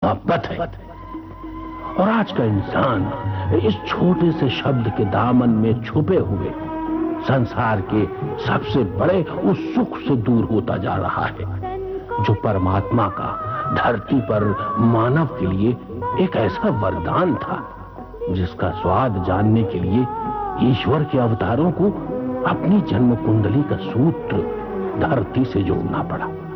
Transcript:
मोहब्बत है। और आज का इंसान इस छोटे से शब्द के दामन में छुपे हुए संसार के सबसे बड़े उस सुख से दूर होता जा रहा है जो परमात्मा का धरती पर मानव के लिए एक ऐसा वरदान था जिसका स्वाद जानने के लिए ईश्वर के अवतारों को अपनी जन्म कुंडली का सूत्र धरती से जोड़ना पड़ा।